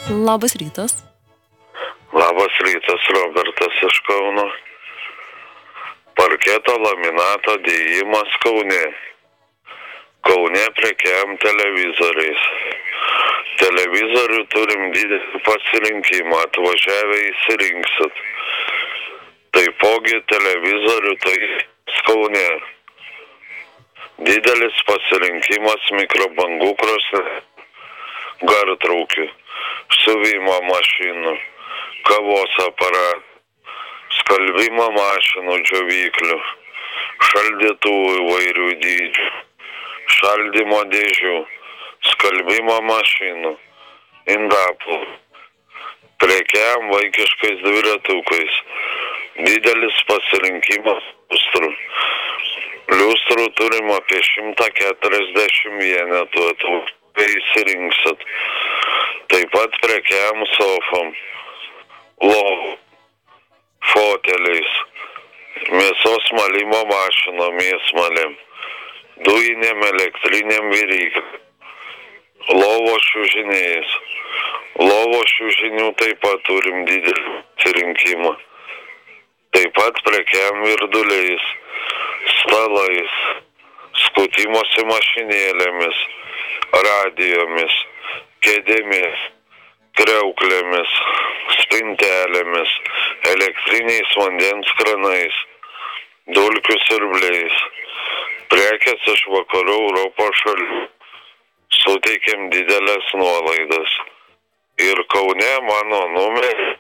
Labas rytas. Labas rytas, Robertas iš Kauno. Parketo laminato dėjimas Kaune. Kaune prekiam televizoriais. Televizorių turim didelį pasirinkimą, atvažiavę įsirinksit. Taipogi televizorių tai Kaune. Didelis pasirinkimas mikrobangų krosnelių, gartraukių, siuvimo mašinų, kavos aparatų, skalbimo mašinų, džiovyklių, šaldytuvų įvairių dydžių, šaldymo dėžių, skalbimo mašinų, indaplovų. Prekiam vaikiškais dviratukais. Didelis pasirinkimas liustrų. Liustrų turim apie 140 vienetų, kai įsirinksit. Taip pat prekiam sofom, lovų, foteliais, mėsos malimo mašinom, mėsmalėm, dujinėm, elektrinėm viryklėm, lovos čiužiniais. Lovos čiužinių taip pat turim didelį atsirinkimą. Taip pat prekiam virduliais, stalais, skutimosi mašinėlėmis, radijomis, kėdėmis, kriauklėmis, spintelėmis, elektriniais vandens kranais, dulkių siurbliais. Prekės iš vakarų Europos šalių. Suteikėm didelės nuolaidas. Ir Kaune mano numeris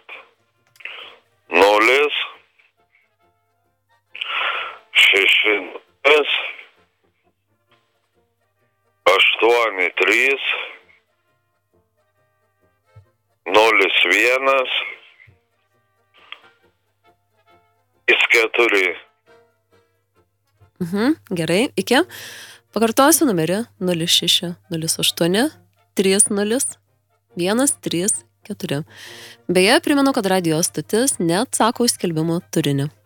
0 6 8 3 0 1 4. Gerai, iki. Pakartosiu numerį 06 08 30 134. Beje, primenu, kad radijo stotis neatsako į skelbimo turinį.